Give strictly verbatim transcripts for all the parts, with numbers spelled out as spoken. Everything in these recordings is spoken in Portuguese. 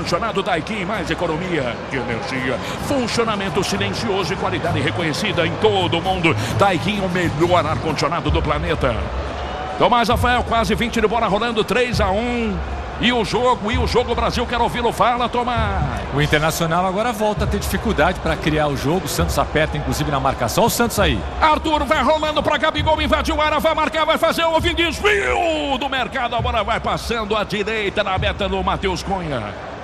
ar-condicionado Daikin, mais economia de energia. Funcionamento silencioso e qualidade reconhecida em todo o mundo. Daikin, o melhor ar-condicionado do planeta. Tomás Rafael, quase vinte de bola rolando, três a um. E o jogo, e o jogo, Brasil, quero ouvi-lo. Fala, Tomás. O Internacional agora volta a ter dificuldade para criar o jogo. O Santos aperta, inclusive, na marcação. O Santos aí. Arthur vai rolando para Gabigol, invadiu a área, vai marcar, vai fazer o desvio do mercado. A bola vai passando à direita na meta do Matheus Cunha.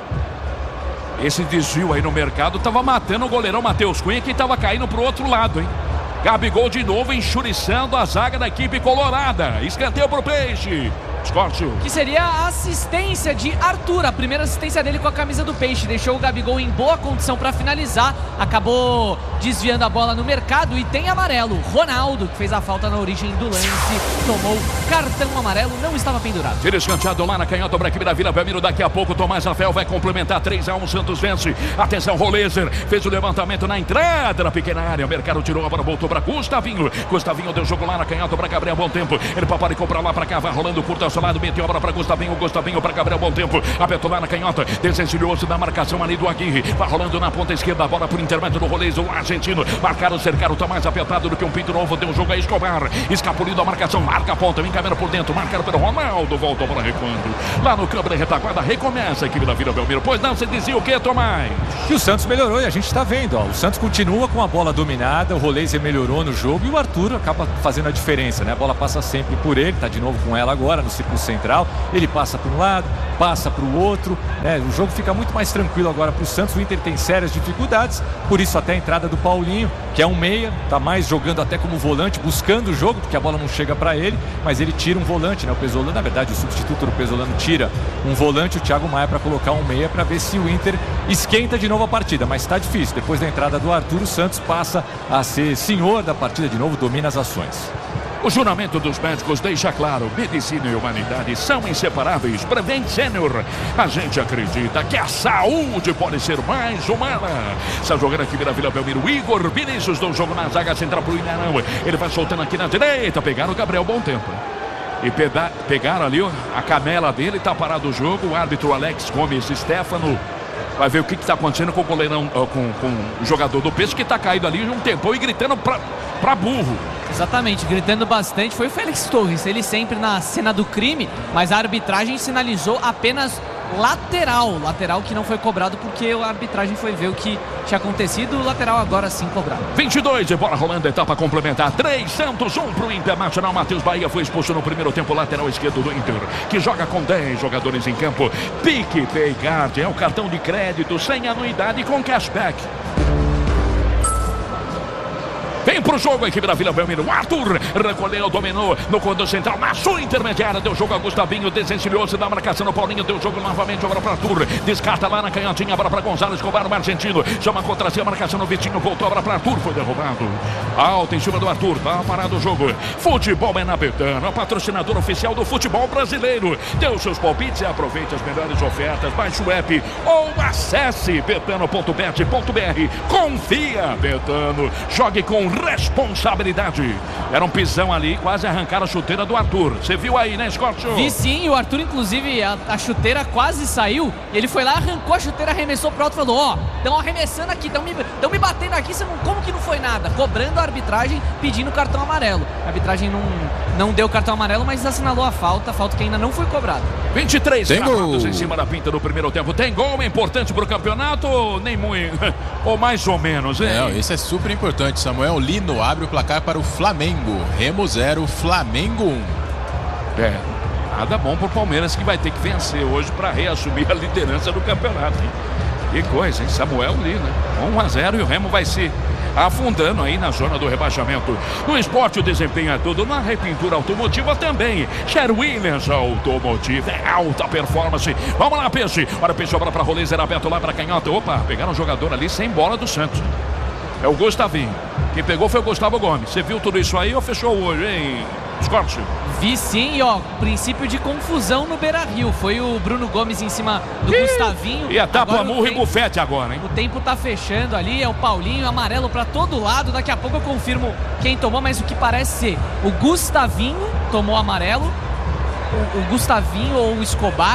Esse desvio aí no mercado estava matando o goleirão Matheus Cunha, que estava caindo para o outro lado, hein? Gabigol de novo enxuriçando a zaga da equipe colorada. Escanteio pro Peixe. Escórcio. Que seria a assistência de Arthur, a primeira assistência dele com a camisa do Peixe. Deixou o Gabigol em boa condição para finalizar. Acabou desviando a bola no mercado e tem amarelo. Ronaldo, que fez a falta na origem do lance, tomou cartão amarelo, não estava pendurado. Tira escanteado lá na canhota para a equipe da Vila Belmiro. Daqui a pouco Tomás Rafael vai complementar. Três a um, Santos vence. Atenção, Rolezer fez o levantamento na entrada na pequena área. O mercado tirou a bola, voltou para Gustavinho. Gustavinho deu jogo lá na canhota para Gabriel, bom tempo. Ele paparicou para lá, para cá, vai rolando curto ao seu lado, meteu a bola para Gustavinho. Gustavinho para Gabriel, bom tempo. Apertou lá na canhota, desencilhou-se da marcação ali do Aguirre. Vai rolando na ponta esquerda, a bola por intermédio do Rolezer, o argentino. Marcaram, cercaram, tá mais apertado do que um pinto novo. Deu jogo a Escobar. Escapulindo a marcação, marca a ponta, vem câmera por dentro, marcado pelo Ronaldo. Volta a bola recuando. Lá no câmera retaguarda, recomeça a equipe da Vila Belmiro. Pois não, você dizia o que, Tomás? Que o Santos melhorou e a gente está vendo, ó. O Santos continua com a bola dominada, o Rolezer melhorou no jogo e o Arthur acaba fazendo a diferença, né? A bola passa sempre por ele, tá de novo com ela agora no círculo central. Ele passa para um lado, passa para o outro, né? O jogo fica muito mais tranquilo agora para o Santos. O Inter tem sérias dificuldades, por isso até a entrada do Paulinho, que é um meia, tá mais jogando até como volante, buscando o jogo, porque a bola não chega para ele, mas ele tira um volante, né? O Pesolano, na verdade, o substituto do Pesolano tira um volante, o Thiago Maia, para colocar um meia, para ver se o Inter esquenta de novo a partida, mas está difícil. Depois da entrada do Arthur, o Santos passa a ser senhor da partida de novo, domina as ações. O juramento dos médicos deixa claro: medicina e humanidade são inseparáveis. Prevent Senior, a gente acredita que a saúde pode ser mais humana. Está jogando aqui na Vila Belmiro, Igor Vinícius do jogo na zaga central pro Ilharão. Ele vai soltando aqui na direita, pegaram o Gabriel, bom tempo. E peda- pegaram ali ó, a canela dele, tá parado o jogo. O árbitro Alex Gomes Stefano vai ver o que está acontecendo com o goleirão, ó, com, com o jogador do Peixe, que está caído ali um tempo e gritando pra, pra burro. Exatamente, gritando bastante. Foi o Félix Torres, ele sempre na cena do crime, mas a arbitragem sinalizou apenas lateral. Lateral que não foi cobrado porque a arbitragem foi ver o que tinha acontecido. O lateral agora sim cobrado. vinte e dois, bola rolando, etapa complementar. três Santos, um pro Internacional. Matheus Bahia foi expulso no primeiro tempo, lateral esquerdo do Inter, que joga com dez jogadores em campo. PicPay Card é o cartão de crédito sem anuidade com cashback. Vem pro jogo a equipe da Vila Belmiro. Arthur recolheu, dominou no corredor central, na sua intermediária, deu jogo a Gustavinho, desencilhou-se da marcação no Paulinho, deu jogo novamente, agora para Arthur, descarta lá na canhotinha, agora para Gonzalo Escobar, o argentino, chama contra si a marcação no Vitinho, voltou agora para Arthur, foi derrubado. Alto em cima do Arthur, tá parado o jogo. Futebol é na Betano, a patrocinadora oficial do futebol brasileiro. Dê os seus palpites e aproveite as melhores ofertas. Baixe o app ou acesse betano ponto bet ponto br. Confia, Betano, jogue com responsabilidade. Era um pisão ali, quase arrancaram a chuteira do Arthur. Você viu aí, né, Scott? Vi sim, o Arthur, inclusive, a, a chuteira quase saiu. Ele foi lá, arrancou a chuteira, arremessou pro alto e falou: ó, oh, estão arremessando aqui, estão me, me batendo aqui, você não, como que não foi nada? Cobrando a arbitragem, pedindo cartão amarelo. A arbitragem não, não deu cartão amarelo, mas assinalou a falta, a falta que ainda não foi cobrada. vinte e três cravados em cima da pinta do primeiro tempo. Tem gol, é importante pro campeonato ou nem muito? Ou mais ou menos, hein? Não, esse é super importante. Samuel Lino abre o placar para o Flamengo. Remo zero, Flamengo um. É, nada bom pro Palmeiras, que vai ter que vencer hoje para reassumir a liderança do campeonato, hein? Que coisa, hein? Samuel Lino, né? um a zero e o Remo vai se afundando aí na zona do rebaixamento. No esporte o desempenho é tudo, na repintura automotiva também. Sher Williams Automotiva é alta performance. Vamos lá, Peixe. Olha, Peixe, obra para Rolezer, aberto lá para canhota. Opa, pegaram um jogador ali sem bola do Santos. É o Gustavinho. Quem pegou foi o Gustavo Gomes. Você viu tudo isso aí ou fechou o olho, hein, Scott? Vi sim, ó, princípio de confusão no Beira-Rio. Foi o Bruno Gomes em cima do Ih, Gustavinho. E a tapa murro e bufete agora, hein? O tempo tá fechando ali, é o Paulinho, amarelo pra todo lado. Daqui a pouco eu confirmo quem tomou, mas o que parece ser o Gustavinho tomou amarelo. O, o Gustavinho ou o Escobar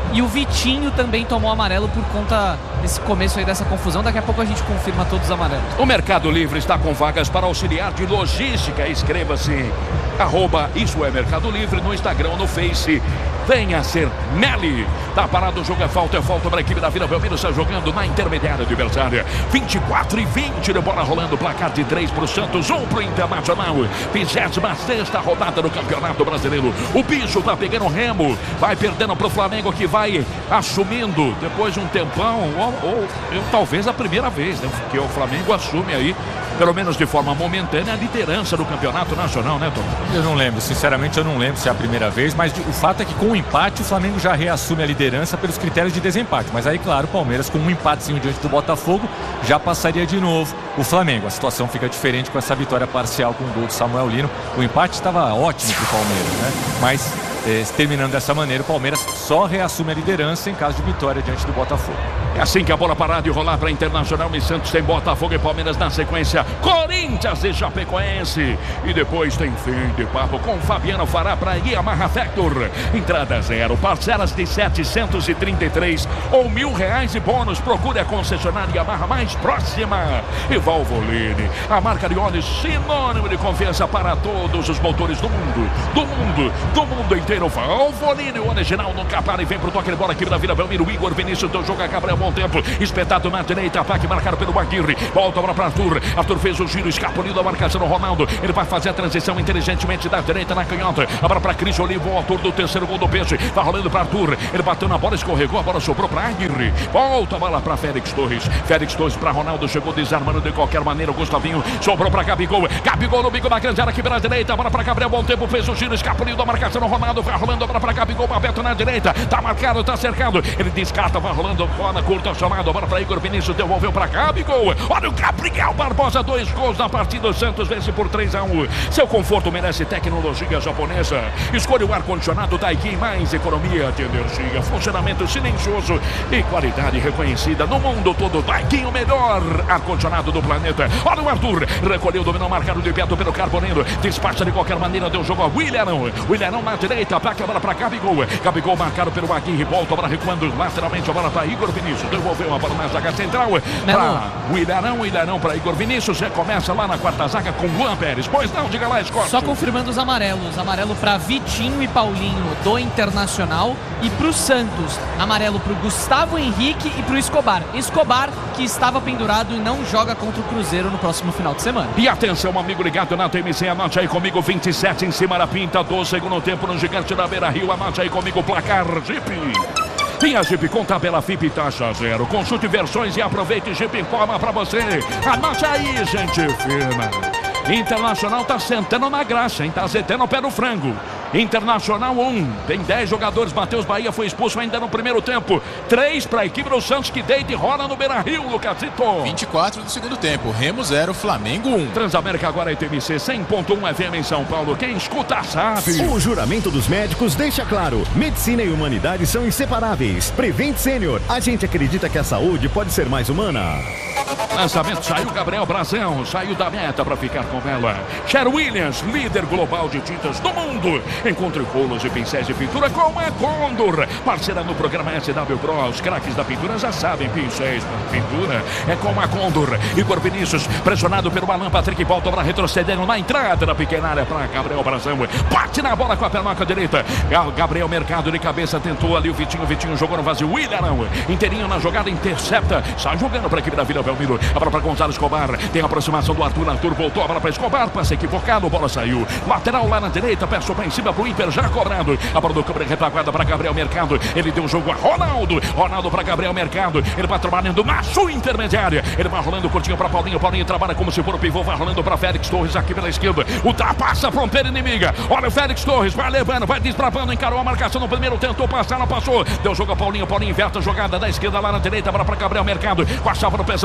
e o Vitinho também tomou amarelo por conta desse começo aí dessa confusão. Daqui a pouco a gente confirma todos os amarelos. O Mercado Livre está com vagas para auxiliar de logística. Escreva-se arroba Isso é Mercado Livre no Instagram, no Face. Venha ser Meli. Tá parado o jogo, é falta, é falta para a equipe da Vila Belmiro. Está jogando na intermediária adversária. vinte e quatro e vinte de bola rolando. Placar de três para o Santos, um para o Internacional. vigésima sexta rodada do Campeonato Brasileiro. O bicho tá pegando remo. Vai perdendo para o Flamengo, que vai assumindo depois de um tempão. Ou, ou, ou talvez a primeira vez, né? Que o Flamengo assume aí, pelo menos de forma momentânea, a liderança do Campeonato Nacional, né, Tom? Eu não lembro, sinceramente eu não lembro se é a primeira vez, mas o fato é que com o empate o Flamengo já reassume a liderança pelos critérios de desempate. Mas aí, claro, o Palmeiras com um empatezinho diante do Botafogo já passaria de novo o Flamengo. A situação fica diferente com essa vitória parcial com o gol do Samuel Lino. O empate estava ótimo para o Palmeiras, né? Mas eh, terminando dessa maneira, o Palmeiras só reassume a liderança em caso de vitória diante do Botafogo. É assim que a bola parada e rolar para Internacional e Santos. Tem Botafogo e Palmeiras na sequência. Corinthians e Chapecoense. E depois tem fim de papo com Fabiano Fará para Yamaha Factor. Entrada zero, parcelas de setecentos e trinta e três ou mil reais e bônus. Procure a concessionária Yamaha mais próxima. E Valvoline, a marca de óleo sinônimo de confiança para todos os motores do mundo. Do mundo, do mundo inteiro. Valvoline, o original nunca para e vem pro toque de bola aqui da Vila Belmiro. Igor Vinícius, do jogo a Gabriel. Bom tempo, espetado na direita, ataque marcado pelo Aguirre, volta para Arthur, Arthur fez o giro, escapuliu da marcação do Ronaldo, ele vai fazer a transição inteligentemente da direita na canhota, agora para Cris Olivo, o autor do terceiro gol do Peixe, vai rolando para Arthur, ele bateu na bola, escorregou, a bola sobrou para Aguirre, volta a bola para Félix Torres, Félix Torres para Ronaldo, chegou desarmando de qualquer maneira, o Gustavinho sobrou para Gabigol, Gabigol no bico da grande área aqui pela direita, a bola para Gabriel, bom tempo, fez o giro, escapuliu da marcação do Ronaldo, vai rolando a bola para Gabigol, aberto na direita, tá marcado, tá cercado, ele descarta, vai rolando, bola curta, chamado, bola para Igor Vinícius, devolveu para Gabigol. Olha o Gabriel Barbosa, dois gols na partida. O Santos vence por três a um. Seu conforto merece tecnologia japonesa. Escolha o ar-condicionado Daikin, mais economia de energia, funcionamento silencioso e qualidade reconhecida no mundo todo. Daikin, o melhor ar-condicionado do planeta. Olha o Arthur, recolheu, dominou, marcado de perto pelo Carbonero. Despacha de qualquer maneira, deu jogo a Willian. Willian na direita, ataque a bola para Gabigol. Gabigol marcado pelo Aguirre, volta a bola recuando lateralmente, a bola para Igor Vinícius. Devolveu a bola na zaga central para o Ilharão, o Ilharão para Igor Vinícius. Já começa lá na quarta zaga com Juan Pérez. Pois não, diga lá, Scott. Só confirmando os amarelos. Amarelo para Vitinho e Paulinho do Internacional e para o Santos. Amarelo para o Gustavo Henrique e para o Escobar. Escobar que estava pendurado e não joga contra o Cruzeiro no próximo final de semana. E atenção, amigo ligado na T M C, anote aí comigo, vinte e sete em cima da pinta do segundo tempo no Gigante da Beira-Rio. Anote aí comigo o placar, Jeep. Tem a Jeep com tabela F I P taxa zero. Consulte versões e aproveite. Jeep informa pra você. Anote aí, gente fina. Internacional tá sentando na graça, hein? Tá azeitando o pé do frango. Internacional um, tem dez jogadores. Matheus Bahia foi expulso ainda no primeiro tempo. três para a equipe do Santos, que deita e rola no Beira-Rio, Lucasito. vinte e quatro do segundo tempo. Remo zero, Flamengo um. Transamérica agora é T M C cem ponto um F M em São Paulo. Quem escuta sabe. O juramento dos médicos deixa claro: medicina e humanidade são inseparáveis. Prevent Senior, a gente acredita que a saúde pode ser mais humana. Lançamento, saiu Gabriel Brazão, saiu da meta para ficar com ela. Cher Williams, líder global de tintas do mundo. Encontre rolos e pincéis de pintura com a Condor, parceira no programa S W Pro. Os craques da pintura já sabem, pincéis para pintura é com a Condor. Igor Vinícius, pressionado pelo Alan Patrick, volta para retroceder na entrada da pequena área para Gabriel Brazão. Bate na bola com a pernoca direita. Gabriel Mercado de cabeça tentou ali o Vitinho. Vitinho jogou no vazio. Willian, inteirinho na jogada, intercepta. Sai jogando para a equipe da Vila Belmiro. A bola para Gonzalo Escobar. Tem a aproximação do Arthur. Arthur voltou a bola para Escobar. Passe equivocado, a bola saiu. Lateral lá na direita, peço para em cima pro Hiper, já cobrado. A bola do Câmara retaguarda para Gabriel Mercado. Ele deu o jogo a Ronaldo. Ronaldo para Gabriel Mercado. Ele vai trabalhando na sua intermediária. Ele vai rolando curtinho para Paulinho. Paulinho trabalha como se for o pivô. Vai rolando para Félix Torres aqui pela esquerda. Ultrapassa a fronteira inimiga. Olha o Félix Torres. Vai levando, vai desbravando. Encarou a marcação no primeiro. Tentou passar, não passou. Deu jogo a Paulinho. Paulinho inverte a jogada da esquerda lá na direita. Bola para Gabriel Mercado. Com a chave no pezão direito. Meteu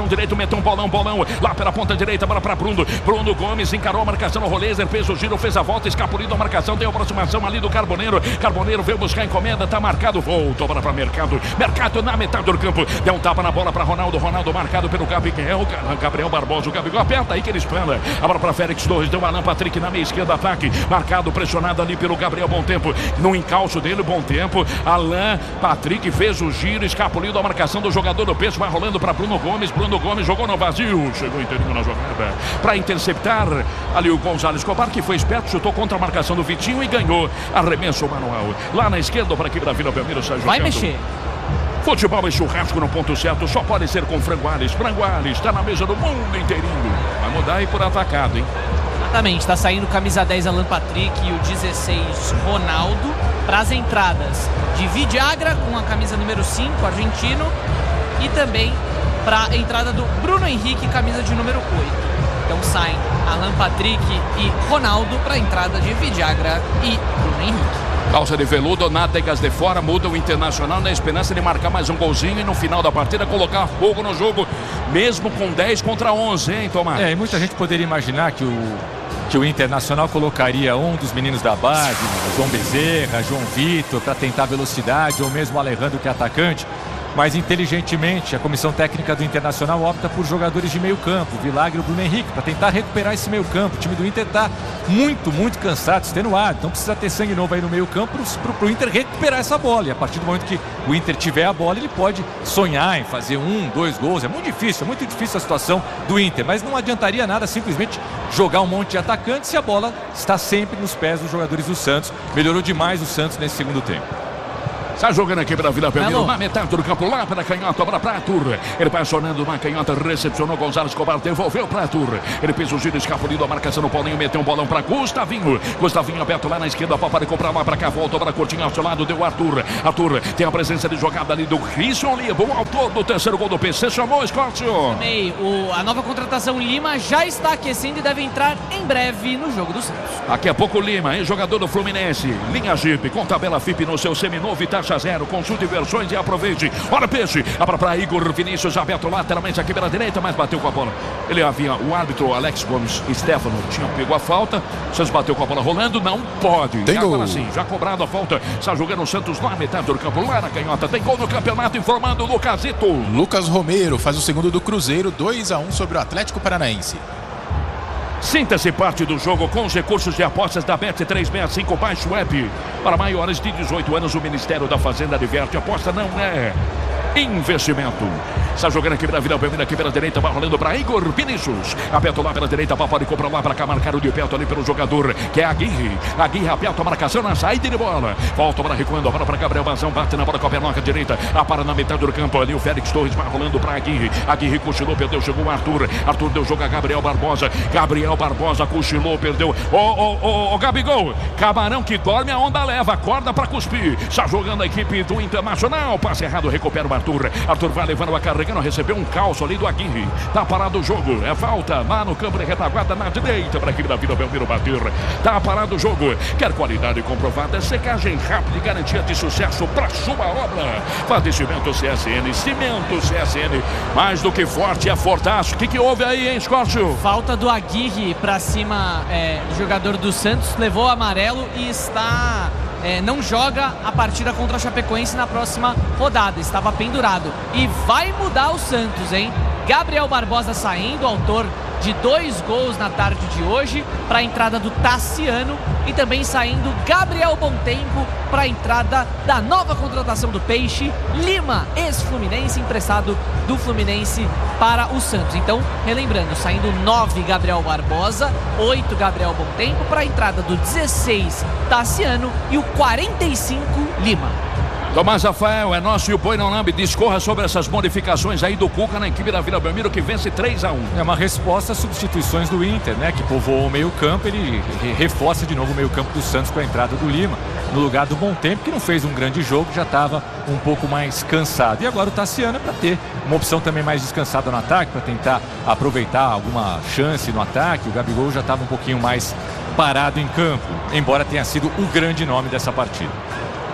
meteu um bolão, bolão, lá pela ponta direita, bola para Bruno, Bruno Gomes encarou a marcação no Rolezer, fez o giro, fez a volta, escapulindo a marcação, deu aproximação ali do Carboneiro, Carboneiro veio buscar a encomenda, tá marcado, voltou bola para Mercado, Mercado na metade do campo, deu um tapa na bola para Ronaldo, Ronaldo marcado pelo Gabriel, Gabriel Barbosa, o Gabigol aperta aí que ele espana, a bola para Félix Torres, deu Alan Patrick na meia esquerda, ataque, marcado, pressionado ali pelo Gabriel, bom tempo, no encalço dele, bom tempo, Alan Patrick fez o giro, escapulindo a marcação do jogador do Peixe, vai rolando para Bruno Gomes, Bruno Gomes jogou no vazio, chegou inteirinho na jogada, para interceptar ali o Gonzalo Escobar, que foi esperto, chutou contra a marcação do Vitinho e ganhou, arremesso manual, lá na esquerda para a equipe da Vila Belmiro, sai jogando. Vai mexer. Futebol e churrasco no ponto certo, só pode ser com Franguales. Franguales está na mesa do mundo inteirinho. Vai mudar aí por atacado, hein? Exatamente, está saindo camisa dez Alan Patrick e o dezesseis Ronaldo para as entradas de Vidagra com a camisa número cinco, argentino, e também para a entrada do Bruno Henrique, camisa de número oito. Então saem Alan Patrick e Ronaldo para a entrada de Vidagra e Bruno Henrique. Calça de veludo, nádegas de fora, muda o Internacional na esperança de marcar mais um golzinho e no final da partida colocar fogo no jogo, mesmo com dez contra onze, hein, Tomás? É, e muita gente poderia imaginar que o, que o Internacional colocaria um dos meninos da base, João Bezerra, João Vitor, para tentar velocidade, ou mesmo o Alejandro, que é atacante. Mas inteligentemente a comissão técnica do Internacional opta por jogadores de meio campo, Vilagre e o Bruno Henrique, para tentar recuperar esse meio campo. O time do Inter está muito, muito cansado, extenuado, então precisa ter sangue novo aí no meio campo para o Inter recuperar essa bola. E a partir do momento que o Inter tiver a bola, ele pode sonhar em fazer um, dois gols. É muito difícil, é muito difícil a situação do Inter, mas não adiantaria nada simplesmente jogar um monte de atacantes se a bola está sempre nos pés dos jogadores do Santos. Melhorou demais o Santos nesse segundo tempo. Está jogando aqui pela Vila Belmiro, na metade do campo, lá para canhota, para Pratur. Ele passando na canhota, recepcionou Gonzalo Escobar, devolveu para Pratur. Ele fez o giro, escapulido, a marcação no Paulinho, meteu um bolão para Gustavinho. Gustavinho aberto lá na esquerda, para comprar lá para cá, volta para Coutinho, ao seu lado, deu Arthur. Arthur tem a presença de jogada ali do Christian Lima, o autor do terceiro gol do P C, chamou o Scott. O, a nova contratação Lima já está aquecendo e deve entrar em breve no jogo do Santos. Daqui a pouco Lima, hein, jogador do Fluminense. Linha Jeep, com tabela F I P no seu seminovo e taxa zero. Consulte versões e aproveite. Olha Peixe, abra para Igor Vinícius, aberto lateralmente aqui pela direita, mas bateu com a bola. Ele havia, o árbitro Alex Gomes Stefano tinha pego a falta. Santos bateu com a bola rolando, não pode. Tem e agora gol. sim, já cobrado a falta. Está jogando o Santos na metade do campo, lá na canhota. Tem gol no campeonato, informando o Lucasito. Lucas Romero faz o segundo do Cruzeiro, dois a um sobre o Atlético Paranaense. Sinta-se parte do jogo com os recursos de apostas da Bet trezentos e sessenta e cinco. Baixe o app. Para maiores de dezoito anos, o Ministério da Fazenda adverte: aposta não é investimento. Está jogando aqui pela Vila Belmiro, aqui pela direita, vai rolando para Igor Vinícius. Aperto lá pela direita, pode comprar lá para cá, marcar o de perto ali pelo jogador, que é Aguirre. Aguirre aperta a marcação na saída de bola. Volta para recuando, a bola para Gabriel Bazão, bate na bola com a pernoca direita, a para na metade do campo ali, o Félix Torres vai rolando para Aguirre. Aguirre cochilou, perdeu, chegou o Arthur. Arthur deu jogo a Gabriel Barbosa. Gabriel Barbosa cochilou, perdeu. Ô, ô, ô, ô, Gabigol, camarão que dorme, a onda leva, acorda para cuspir. Está jogando a equipe do Internacional. Passe errado, recupera o Arthur. Arthur vai levando a carregando, recebeu um calço ali do Aguirre. Tá parado o jogo, é falta lá no campo de retaguarda na direita para a equipe da Vila Belmiro bater. Tá parado o jogo. Quer qualidade comprovada, secagem rápida e garantia de sucesso para sua obra. Padecimento C S N, cimento C S N, mais do que forte, é fortaço. O que que houve aí, hein, Scott? Falta do Aguirre para cima, é, jogador do Santos, levou o amarelo e está... É, não joga a partida contra a Chapecoense na próxima rodada, estava pendurado. E vai mudar o Santos, hein? Gabriel Barbosa saindo, autor de dois gols na tarde de hoje, para a entrada do Tassiano, e também saindo Gabriel Bontempo para a entrada da nova contratação do Peixe, Lima, ex-Fluminense, emprestado do Fluminense para o Santos. Então, relembrando, saindo nove Gabriel Barbosa, oito Gabriel Bontempo, para a entrada do dezesseis Tassiano e o quarenta e cinco Lima. Tomás Rafael, é nosso e o Boi não lambe. Discorra sobre essas modificações aí do Cuca na equipe da Vila Belmiro, que vence três a um. É uma resposta às substituições do Inter, né? Que povoou o meio campo. Ele reforça de novo o meio campo do Santos com a entrada do Lima, no lugar do Bontempo, que não fez um grande jogo, já estava um pouco mais cansado. E agora o Tassiano para ter uma opção também mais descansada no ataque, para tentar aproveitar alguma chance no ataque. O Gabigol já estava um pouquinho mais parado em campo, embora tenha sido o grande nome dessa partida.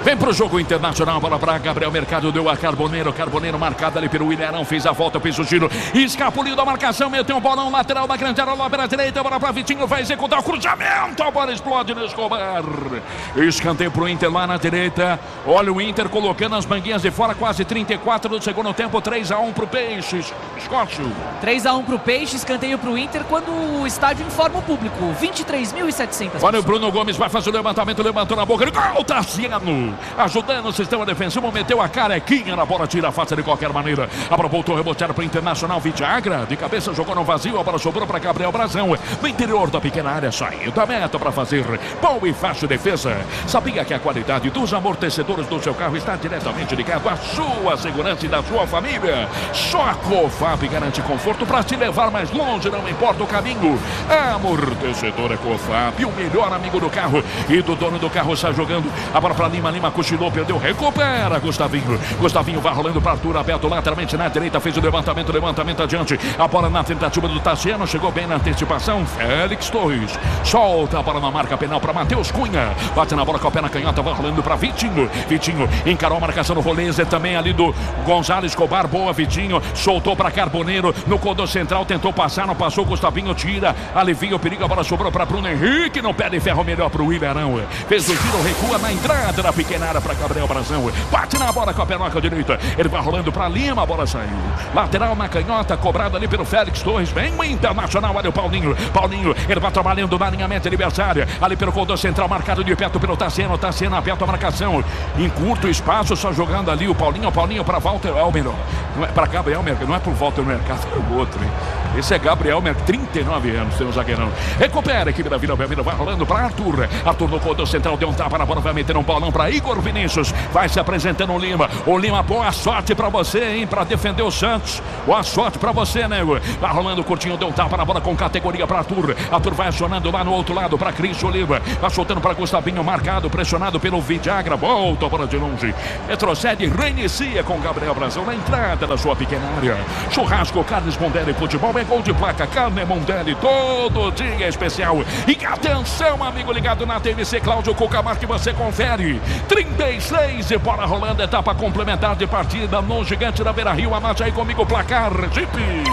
Vem pro jogo internacional, bola pra Gabriel Mercado, deu a Carboneiro, Carboneiro marcado ali pelo William, fez a volta, fez o giro, escapuliu da marcação, meteu um bolão lateral da grande área, lá pela direita, bola pra Vitinho, vai executar o cruzamento, a bola explode no Escobar. Escanteio pro Inter lá na direita, olha o Inter colocando as manguinhas de fora, quase trinta e quatro do segundo tempo, três a um pro Peixe. Escócio. três a um pro Peixe, escanteio pro Inter quando o estádio informa o público, vinte e três mil e setecentas Olha pessoas. o Bruno Gomes, vai fazer o levantamento, levantou na boca, gol, Tassiano, ajudando o sistema defensivo, meteu a carequinha na bola, tira a face de qualquer maneira. A bola voltou, reboteada para o Internacional, Vidagra, de cabeça jogou no vazio, a bola sobrou para Gabriel Brazão, no interior da pequena área, saiu da meta para fazer boa e fácil defesa. Sabia que a qualidade dos amortecedores do seu carro está diretamente ligado à sua segurança e da sua família. Só a Cofap garante conforto para te levar mais longe, não importa o caminho. Amortecedor é Cofap, o melhor amigo do carro e do dono do carro. Está jogando a bola para Lima, Lima cochilou, perdeu, recupera Gustavinho, Gustavinho vai rolando para Arthur, aberto lateralmente na direita, fez o levantamento, levantamento adiante, a bola na tentativa do Tassiano, chegou bem na antecipação, Félix Torres, solta a bola na marca penal para Matheus Cunha, bate na bola com a perna canhota, vai rolando para Vitinho, Vitinho encarou a marcação no Roleza, também ali do Gonzalo Escobar, boa Vitinho, soltou para Carboneiro, no corredor central, tentou passar, não passou, Gustavinho tira, alivia o perigo, a bola sobrou para Bruno Henrique, não perde ferro, melhor para o William, fez o giro, recua na entrada da pequena área para Gabriel Brazão, bate na bola com a pernoca direita, ele vai rolando para Lima, a bola saiu, lateral na canhota, cobrada ali pelo Félix Torres, vem o Internacional, olha o Paulinho, Paulinho, ele vai trabalhando na linha meta adversária, ali pelo corredor central, marcado de perto pelo Tassiano, Tassiano aperta a marcação, em curto espaço, só jogando ali o Paulinho, Paulinho para Walter Elmer, não é para Gabriel Mercado, não é para o Walter Mercado, é o outro, hein? Esse é Gabriel Mercado, trinta e nove anos, tem um zagueirão, recupera a equipe da Vila Belmiro, vai rolando para Arthur, Arthur no corredor central, deu um tapa na bola, vai meter um bolão para Igor Vinícius, vai se apresentando o Lima, o Lima, boa sorte para você, hein, para defender o Santos, boa sorte para você, nego, vai rolando curtinho, deu um tapa na bola com categoria para Arthur, Arthur vai acionando lá no outro lado para Cris Oliva, vai soltando para Gustavinho, marcado, pressionado pelo Vidagra, volta a bola de longe, retrocede, reinicia com Gabriel Brazão na entrada da sua pequena área, churrasco, carnes Mondelli, futebol é gol de placa, carne Mondelli, todo dia é especial, e atenção amigo ligado na T V C, Cláudio Cucamar, que você confere, trinta e seis e bola rolando, etapa complementar de partida no Gigante da Beira-Rio, anote aí comigo o placar, Jeep.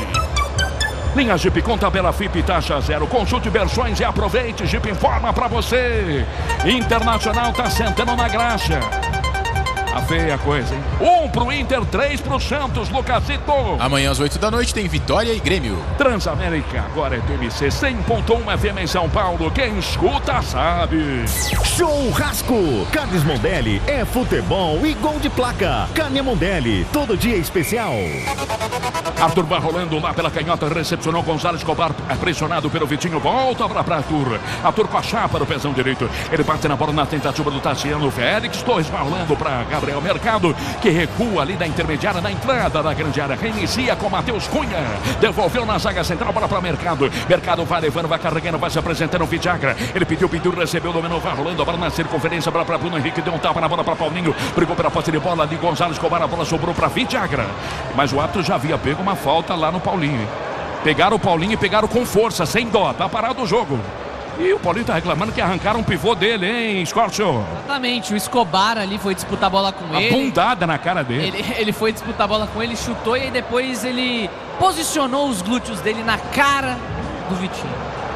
Linha Jeep com tabela F I P taxa zero. Consulte versões e aproveite. Jeep informa pra você. Internacional tá sentando na graxa. Tá feia a coisa, hein? Um pro Inter, três pro Santos, Lucasito. Amanhã às oito da noite tem Vitória e Grêmio. Transamérica, agora é T M C cem ponto um F M em São Paulo. Quem escuta sabe. Churrasco. Carnes Mondelli é futebol e gol de placa. Carne Mondelli, todo dia especial. Arthur vai rolando lá pela canhota, recepcionou Gonzalo Escobar, é pressionado pelo Vitinho, volta para pra Arthur. Arthur com a chapa no pezão direito. Ele bate na bola na tentativa do Tassiano. Félix Torres vai rolando para Gabriel Mercado, que recua ali da intermediária, na entrada da grande área. Reinicia com Matheus Cunha. Devolveu na zaga central, bola para Mercado. Mercado vai levando, vai carregando, vai se apresentando o Vidagra. Ele pediu, pediu, recebeu, dominou, vai rolando a bola na circunferência, bola para Bruno Henrique, deu um tapa na bola para Paulinho. Brigou pela posse de bola ali, Gonzalo Escobar, a bola sobrou para Vidagra. Mas o árbitro já havia pego uma falta lá no Paulinho, hein? Pegaram o Paulinho e pegaram com força, sem dó, tá parado o jogo. E o Paulinho tá reclamando que arrancaram um pivô dele, hein, Scorcio? Exatamente, o Escobar ali foi disputar a bola com Uma ele. Uma bundada na cara dele. Ele, ele foi disputar a bola com ele, chutou e aí depois ele posicionou os glúteos dele na cara do Vitinho.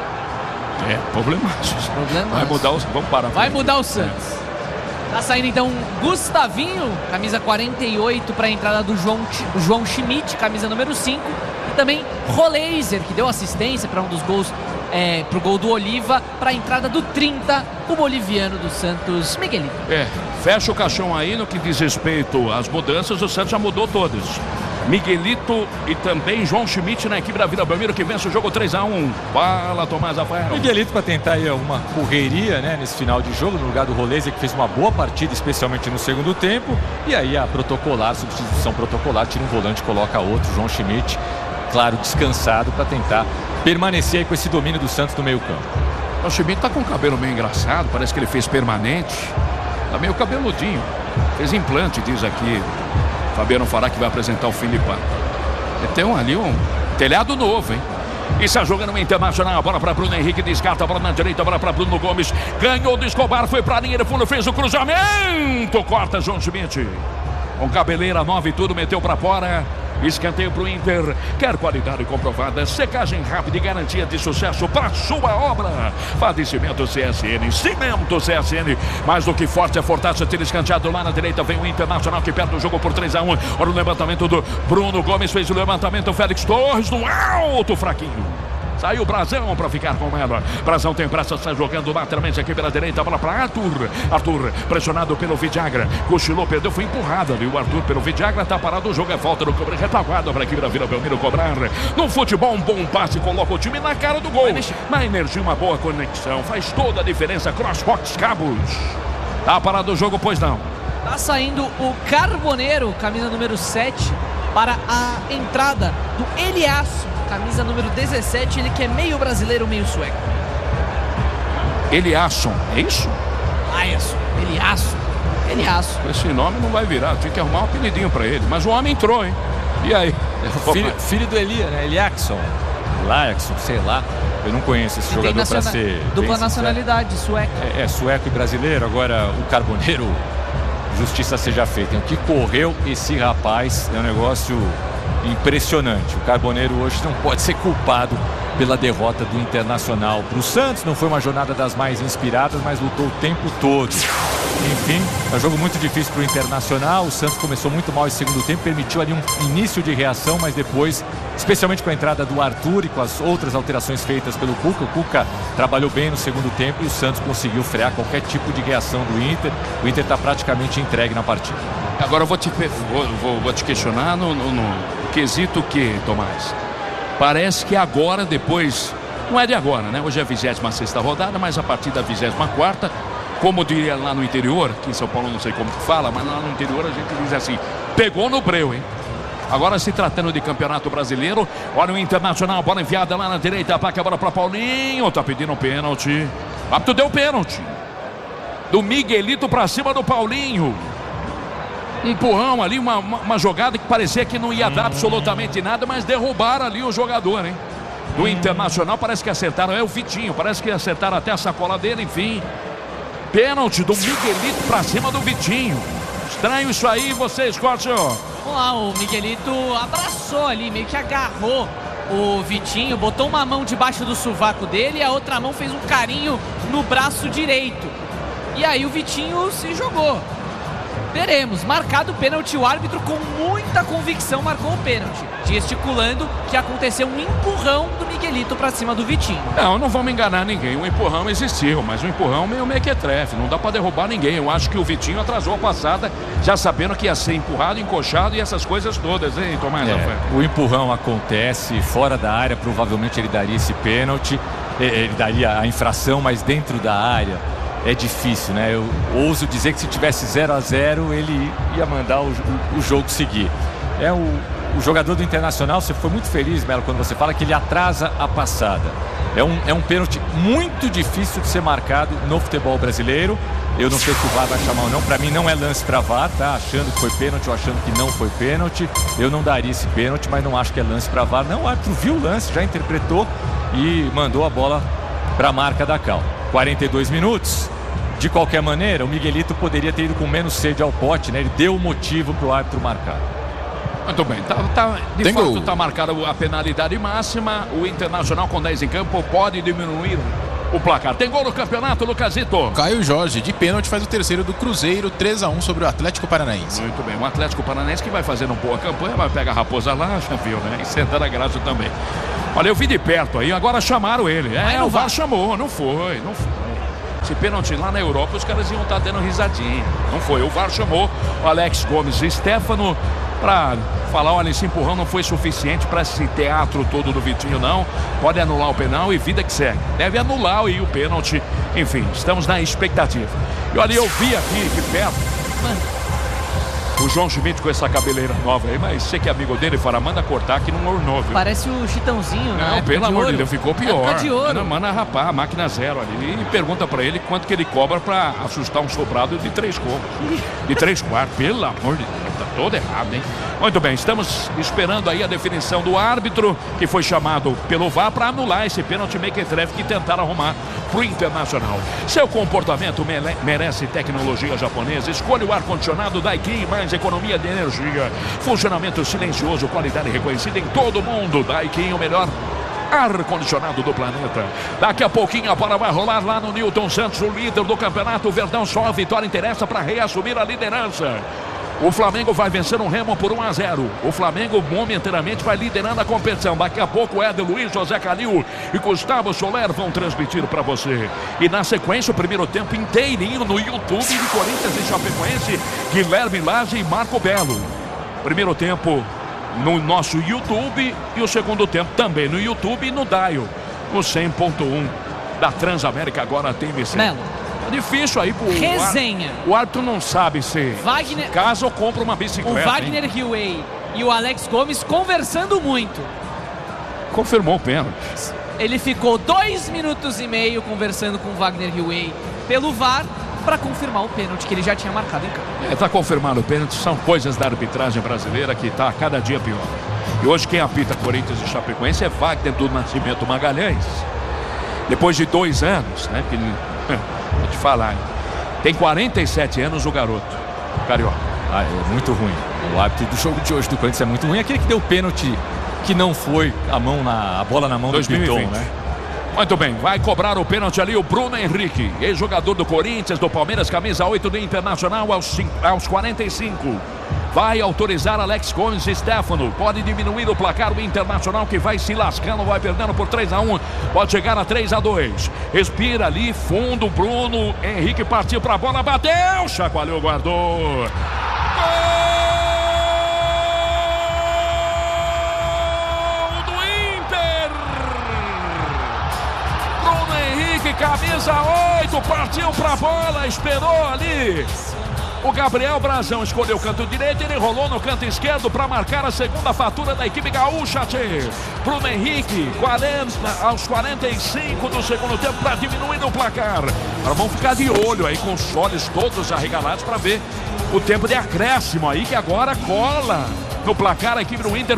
É, problemático. Problemático. Vai mudar o... Vamos parar. Vai mudar o Santos. É. Tá saindo então Gustavinho, camisa quarenta e oito para a entrada do João, João Schmidt, camisa número cinco. E também Roleiser, que deu assistência para um dos gols, é, pro gol do Oliva, para a entrada do trinta, o boliviano do Santos, Miguelito. É, fecha o caixão aí no que diz respeito às mudanças, o Santos já mudou todas. Miguelito e também João Schmidt na equipe da Vila Belmiro, que vence o jogo três a um. Fala, Tomás Rafael. Miguelito para tentar aí uma correria, né, nesse final de jogo, no lugar do Roleza, que fez uma boa partida, especialmente no segundo tempo. E aí a protocolar, substituição protocolar, tira um volante, coloca outro, João Schmidt, claro, descansado, para tentar permanecer aí com esse domínio do Santos no meio campo. O Schmidt tá com o cabelo meio engraçado, parece que ele fez permanente. Tá meio cabeludinho. Fez implante, diz aqui Fabiano Fará, que vai apresentar o Filipão. Tem um, ali um telhado novo, hein? Está jogando o Internacional, bola para Bruno Henrique, descarta, bola na direita, bola para Bruno Gomes, ganhou do Escobar, foi para a linha de fundo, fez o cruzamento, corta João Schmidt, com cabeleira nova e tudo, meteu para fora, escanteio para o Inter, quer qualidade comprovada, secagem rápida e garantia de sucesso para sua obra, Padecimento C S N, Cimento C S N, mais do que forte, é Fortaça, tira escanteado lá na direita, vem o Internacional que perde o jogo por três a um, olha o levantamento do Bruno Gomes, fez o levantamento, Félix Torres no alto, fraquinho. Saiu o Brazão para ficar com ela. Brazão tem pressa, está jogando lateralmente aqui pela direita. Bola para Arthur. Arthur pressionado pelo Vidagra. Cochilou, perdeu, foi empurrado ali. O Arthur pelo Vidagra. Está parado. O jogo é falta do cobre. Retaguarda para aqui para Vila Belmiro cobrar. No futebol, um bom passe. Coloca o time na cara do gol. Na energia, uma boa conexão. Faz toda a diferença. CrossFox Cabos. Tá parado o jogo, pois não. Tá saindo o Carboneiro, camisa número sete, para a entrada do Eliasso, camisa número dezessete, ele que é meio brasileiro, meio sueco. Eliasson, é isso? Eliasson, Eliasso, Eliasso. Esse nome não vai virar, tinha que arrumar um apelidinho pra ele, mas o homem entrou, hein? E aí? Filho, filho do Elia, né? Eliaxson, Eliaxson, sei lá. Eu não conheço esse jogador para ser... Dupla nacionalidade, sueco. É, é sueco e brasileiro, agora o Carboneiro... Justiça seja feita. O que correu esse rapaz é um negócio impressionante. O Carboneiro hoje não pode ser culpado pela derrota do Internacional para o Santos. Não foi uma jornada das mais inspiradas, mas lutou o tempo todo. Enfim, é um jogo muito difícil para o Internacional. O Santos começou muito mal esse segundo tempo, permitiu ali um início de reação, mas depois, especialmente com a entrada do Arthur e com as outras alterações feitas pelo Cuca, o Cuca trabalhou bem no segundo tempo e o Santos conseguiu frear qualquer tipo de reação do Inter. O Inter está praticamente entregue na partida. Agora eu vou te, vou, vou, vou te questionar no, no, no quesito que, Tomás? Parece que agora, depois, não é de agora, né? Hoje é a vigésima sexta rodada, mas a partir da vigésima quarta, como diria lá no interior, aqui em São Paulo não sei como que fala, mas lá no interior a gente diz assim, pegou no breu, hein? Agora se tratando de Campeonato Brasileiro, olha o Internacional, bola enviada lá na direita, ataca a bola para Paulinho, tá pedindo um pênalti. Rápido deu pênalti. Do Miguelito para cima do Paulinho. Um empurrão ali, uma, uma, uma jogada que parecia que não ia dar absolutamente nada, mas derrubaram ali o jogador, hein? Do Internacional, parece que acertaram, é o Vitinho, parece que acertaram até a sacola dele, enfim. Pênalti do Miguelito pra cima do Vitinho. Estranho isso aí, vocês, Corte. Vamos lá, o Miguelito abraçou ali, meio que agarrou o Vitinho, botou uma mão debaixo do sovaco dele e a outra mão fez um carinho no braço direito. E aí o Vitinho se jogou. Veremos, marcado o pênalti, o árbitro com muita convicção marcou o pênalti, gesticulando que aconteceu um empurrão do Miguelito pra cima do Vitinho. Não, não vamos enganar ninguém, o empurrão existiu, mas o empurrão meio mequetrefe, não dá pra derrubar ninguém. Eu acho que o Vitinho atrasou a passada, já sabendo que ia ser empurrado, encoxado e essas coisas todas, hein, Tomás? É, o empurrão acontece fora da área, provavelmente ele daria esse pênalti, ele daria a infração, mas dentro da área é difícil, né? Eu ouso dizer que se tivesse zero a zero ele ia mandar o, o, o jogo seguir. É o, o jogador do Internacional, você foi muito feliz, Melo, quando você fala que ele atrasa a passada. É um, é um pênalti muito difícil de ser marcado no futebol brasileiro. Eu não sei se o V A R vai chamar ou não. Para mim não é lance para V A R, tá? Achando que foi pênalti ou achando que não foi pênalti. Eu não daria esse pênalti, mas não acho que é lance para V A R. Não, o árbitro viu o lance, já interpretou e mandou a bola para a marca da Cal. quarenta e dois minutos. De qualquer maneira, o Miguelito poderia ter ido com menos sede ao pote, né? Ele deu o motivo para o árbitro marcar. Muito bem, tá, tá, de Tem fato está marcada a penalidade máxima. O Internacional com dez em campo pode diminuir o placar. Tem gol no campeonato, Lucasito. Caio Jorge, de pênalti, faz o terceiro do Cruzeiro, três a um sobre o Atlético Paranaense. Muito bem, o Atlético Paranaense que vai fazendo uma boa campanha, vai pegar a Raposa lá, já viu, né? E Santana a Graça também. Olha, eu vi de perto aí, agora chamaram ele. É, o V A R chamou, não foi, não foi. Esse pênalti lá na Europa, os caras iam estar dando risadinha. Não foi, o V A R chamou o Alex Gomes e Stefano para falar, olha, esse empurrão não foi suficiente para esse teatro todo do Vitinho, não. Pode anular o penal e vida que segue. Deve anular aí o pênalti. Enfim, estamos na expectativa. E olha, eu vi aqui, de perto, o João Schmidt com essa cabeleira nova aí, mas você que é amigo dele, fala, manda cortar que não ornou, viu? Parece o Chitãozinho, né? Não, pelo amor de Deus, ficou pior. Época de ouro. Manda, manda rapar, máquina zero ali. E pergunta pra ele quanto que ele cobra pra assustar um sobrado de três cômodos. De três quartos, pelo amor de Deus. todo errado, hein? Muito bem, estamos esperando aí a definição do árbitro, que foi chamado pelo V A R para anular esse pênalti mequetrefe que tentaram arrumar pro Internacional. Seu comportamento mere- merece tecnologia japonesa. Escolha o ar-condicionado Daikin, mais economia de energia. Funcionamento silencioso, qualidade reconhecida em todo mundo. Daikin, o melhor ar-condicionado do planeta. Daqui a pouquinho a bola vai rolar lá no Newton Santos, o líder do campeonato. O Verdão só a vitória interessa para reassumir a liderança. O Flamengo vai vencer um Remo por um a zero. O Flamengo momentaneamente vai liderando a competição. Daqui a pouco Éder Luiz, José Calil e Gustavo Soler vão transmitir para você. E na sequência o primeiro tempo inteirinho no YouTube de Corinthians e Chapecoense, Guilherme Lage e Marco Belo. Primeiro tempo no nosso YouTube e o segundo tempo também no YouTube e no Dial, no cem ponto um da Transamérica. Agora tem V C. Melo. É difícil aí pro Resenha. O árbitro não sabe se Wagner, casa ou compra uma o bicicleta. Wagner Hillway e o Alex Gomes conversando muito. Confirmou o pênalti. Ele ficou dois minutos e meio conversando com o Wagner Hillway pelo V A R para confirmar o pênalti que ele já tinha marcado em campo. É, tá confirmado o pênalti. São coisas da arbitragem brasileira que tá cada dia pior. E hoje quem apita Corinthians e Chapecoense é Wagner do Nascimento Magalhães. Depois de dois anos, né? Que, vou te falar, hein? Tem quarenta e sete anos o garoto carioca. Ah, é muito ruim. O árbitro do jogo de hoje do Corinthians é muito ruim. Aquele que deu pênalti que não foi a mão na a bola na mão dois mil e vinte. do Piton, né? Muito bem, vai cobrar o pênalti ali o Bruno Henrique, ex-jogador do Corinthians, do Palmeiras, camisa oito do Internacional aos, cinco, aos quarenta e cinco. Vai autorizar Alex Gomes e Stefano. Pode diminuir o placar do Internacional, que vai se lascando, vai perdendo por três a um. Pode chegar a três a dois. Respira ali, fundo, Bruno Henrique partiu pra bola, bateu, chacoalhou, guardou. Gol do Inter! Bruno Henrique, camisa oito, partiu pra bola, esperou ali. O Gabriel Brazão escolheu o canto direito, ele rolou no canto esquerdo para marcar a segunda fatura da equipe gaúcha. Bruno Henrique, quarenta, aos quarenta e cinco do segundo tempo, para diminuir o placar. Agora vamos ficar de olho aí com os olhos todos arregalados para ver o tempo de acréscimo aí, que agora cola no placar a equipe do Inter.